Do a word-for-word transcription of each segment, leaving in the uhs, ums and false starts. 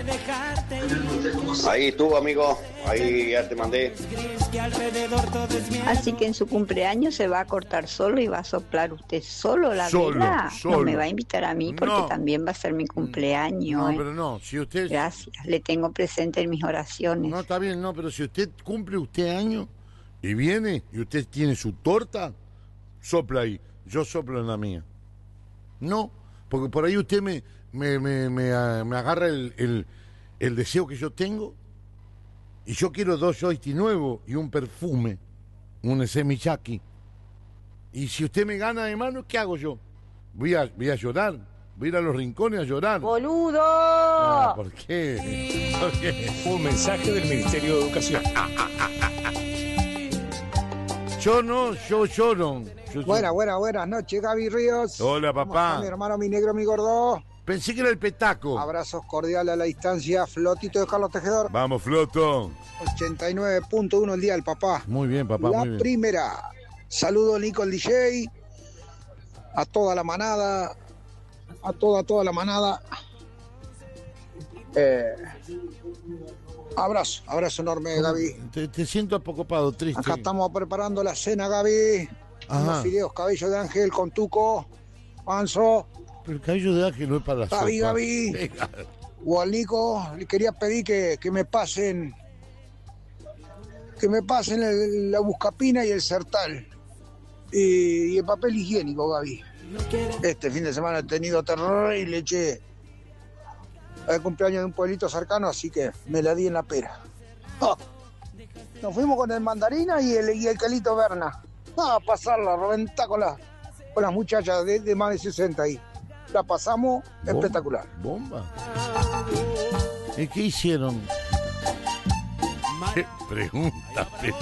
Ahí estuvo, amigo. Ahí ya te mandé. Así que en su cumpleaños se va a cortar solo y va a soplar usted solo la Solo, vela. solo. No me va a invitar a mí porque No. también va a ser mi cumpleaños. No, ¿eh? pero no, si usted... Gracias, le tengo presente en mis oraciones. No, está bien, no, pero si usted cumple usted año y viene y usted tiene su torta, sopla ahí. Yo soplo en la mía. No, porque por ahí usted me, me, me, me, ah, me agarra el, el, el deseo que yo tengo y yo quiero dos joysticks nuevos y un perfume, un semiyaki. Y si usted me gana de mano, ¿qué hago yo? Voy a, voy a llorar, voy a ir a los rincones a llorar. ¡Boludo! Ah, ¿por qué? ¿Por qué? Un mensaje del Ministerio de Educación. Yo no, yo lloro. Yo, Buenas, buenas, buenas noches, Gaby Ríos. Hola, ¿Cómo papá. está, mi hermano, mi negro, mi gordo? Pensé que era el petaco. Abrazos cordiales a la distancia, Flotito de Carlos Tejedor. Vamos, Floto. ochenta y nueve punto uno el día del papá. Muy bien, papá, La muy bien. primera. Saludo, Nico, el D J. A toda la manada. A toda, toda la manada. Eh, abrazo, abrazo enorme, Gaby. Te, te siento apocopado, triste. Acá estamos preparando la cena, Gaby. Ajá. Unos fideos cabello de ángel con tuco, panzo. Pero el cabello de ángel no es para la Gaby, sopa. Gaby. Venga. O al Nico, le quería pedir que, que me pasen que me pasen el- la buscapina y el sertal. Y, y el papel higiénico, Gaby. Este fin de semana he tenido terrible, che. El cumpleaños de un pueblito cercano, así que me la di en la pera. ¡Ah! Nos fuimos con el mandarina y el, y el Calito Berna. Ah, a pasarla, a reventar con, la, con las muchachas de, de más de sesenta ahí. La pasamos Bomba, espectacular. Bomba. ¿Y qué hicieron? ¿Qué pregunta, pero?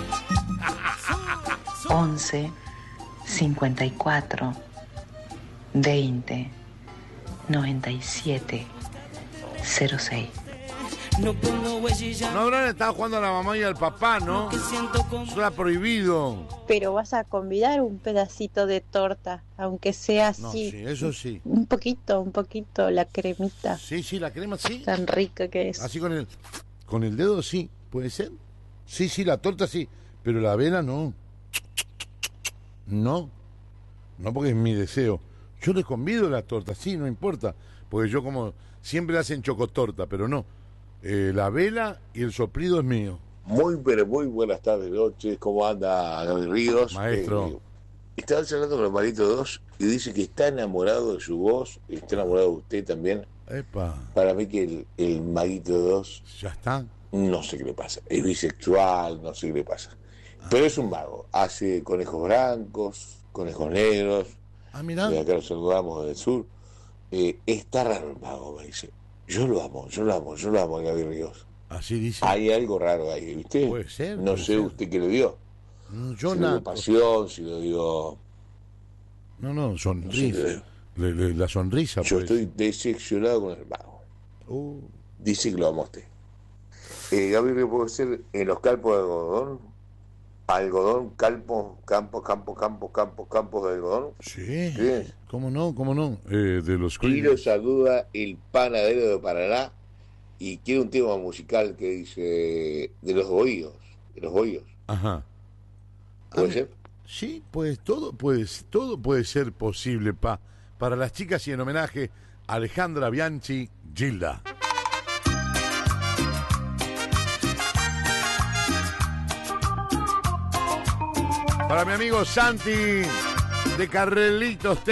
once, cincuenta y cuatro, veinte, noventa y siete, cero seis. No pongo huella. No habrán estado jugando a la mamá y al papá, ¿no? Eso era prohibido. Pero vas a convidar un pedacito de torta, aunque sea así. No, sí, eso sí. Un poquito, un poquito, la cremita. Sí, sí, la crema sí. Tan rica que es. Así con el con el dedo sí, puede ser. Sí, sí, la torta sí, pero la avena no. No. No porque es mi deseo. Yo les convido la torta, sí, no importa, porque yo como siempre hacen chocotorta, pero no. Eh, la vela y el soplido es mío. Muy, pero muy buenas tardes, noches. ¿Cómo anda Gaby Ríos? Maestro. Eh, estaba charlando con el Marito dos y dice que está enamorado de su voz, está enamorado de usted también. Epa, Para mí que el, el Maguito dos, ya está. no sé qué le pasa. Es bisexual, no sé qué le pasa. Pero es un mago. Hace conejos blancos, conejos negros. Ah, mirá. De acá lo saludamos del sur. Eh, está raro el mago, me dice. Yo lo amo, yo lo amo, yo lo amo a Gaby Ríos. Así dice. Hay algo raro ahí, ¿viste? Puede ser, No puede sé ser. usted qué le dio. Mm, Yo Si le nada. dio pasión, si le dio... No, no, No sé sonrisa. qué le dio. Le- le- la sonrisa, Yo pues. estoy decepcionado con el mago. Uh, Dice que lo ama a usted. Eh, Gaby Ríos, puede ser en los campos de algodón. Algodón, campos, campos, campos, campos, campos, campos de algodón. sí. Bien. ¿Cómo no? ¿Cómo no? Eh, de los Y lo saluda el panadero de Paraná y quiere un tema musical que dice de los bohíos, de los bohíos. Ajá. ¿Puede Ah, ser? Sí, pues todo puede, todo puede ser posible, pa. Para las chicas y en homenaje a Alejandra Bianchi, Gilda. Para mi amigo Santi de Carrelitos